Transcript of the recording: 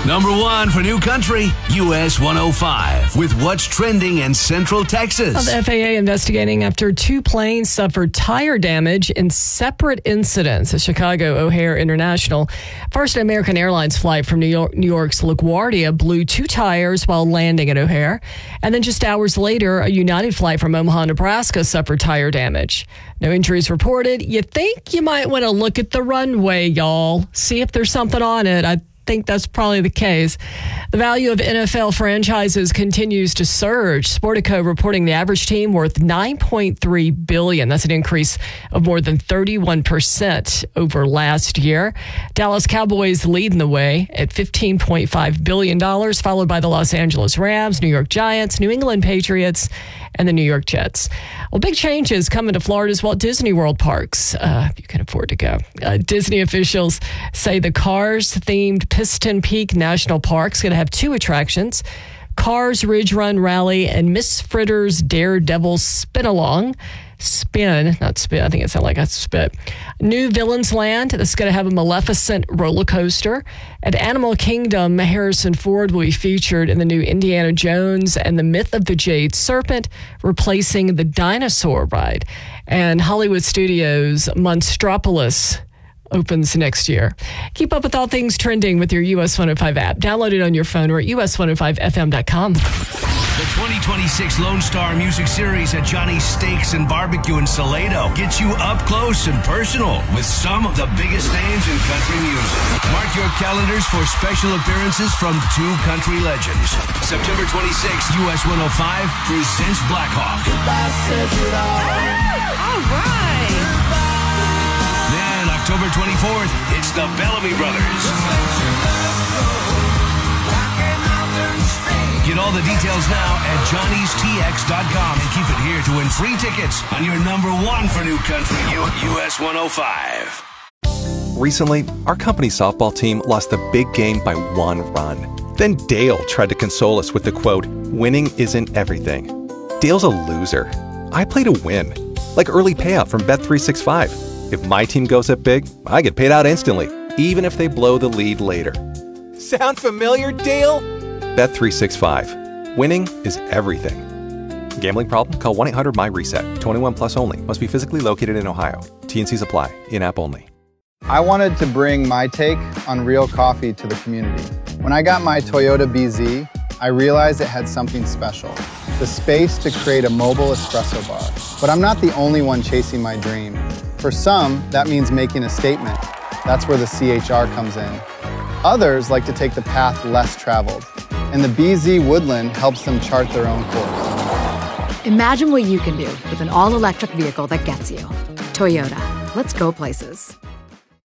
Number 1 for New Country, US 105, with what's trending in Central Texas. The FAA investigating after 2 planes suffered tire damage in separate incidents at Chicago O'Hare International. First, an American Airlines flight from New York's LaGuardia blew 2 tires while landing at O'Hare. And then just hours later, a United flight from Omaha, Nebraska suffered tire damage. No injuries reported. You think you might want to look at the runway, y'all. See if there's something on it. I think that's probably the case. The value of NFL franchises continues to surge. Sportico reporting the average team worth $9.3 billion. That's an increase of more than 31% over last year. Dallas Cowboys leading the way at $15.5 billion, followed by the Los Angeles Rams, New York Giants, New England Patriots, and the New York Jets. Well, big changes coming to Florida's Walt Disney World parks, if you can afford to go. Disney officials say the Cars-themed Piston Peak National Park is going to have 2 attractions: Cars Ridge Run Rally and Miss Fritter's Daredevil Spin-Along. Spin, not spit. I think it sounded like I spit. New Villains Land, that's going to have a Maleficent roller coaster. At Animal Kingdom, Harrison Ford will be featured in the new Indiana Jones and the Myth of the Jade Serpent, replacing the dinosaur ride. And Hollywood Studios' Monstropolis opens next year. Keep up with all things trending with your US 105 app. Download it on your phone or at us105fm.com. The 2026 Lone Star Music Series at Johnny's Steaks and Barbecue in Salado gets you up close and personal with some of the biggest names in country music. Mark your calendars for special appearances from 2 country legends. September 26th, US 105 presents Blackhawk. All right. Then October 24th, it's the Bellamy Brothers. Get all the details now at johnnystx.com and keep it here to win free tickets on your number 1 for New Country, US 105. Recently, our company softball team lost the big game by 1 run. Then Dale tried to console us with the quote, "Winning isn't everything." Dale's a loser. I play to win, like early payout from Bet365. If my team goes up big, I get paid out instantly, even if they blow the lead later. Sound familiar, Dale? Bet365. Winning is everything. Gambling problem? Call 1-800-MY-RESET. 21 plus only. Must be physically located in Ohio. T&Cs apply. In-app only. I wanted to bring my take on real coffee to the community. When I got my Toyota BZ, I realized it had something special. The space to create a mobile espresso bar. But I'm not the only one chasing my dream. For some, that means making a statement. That's where the CHR comes in. Others like to take the path less traveled. And the BZ Woodland helps them chart their own course. Imagine what you can do with an all-electric vehicle that gets you. Toyota. Let's go places.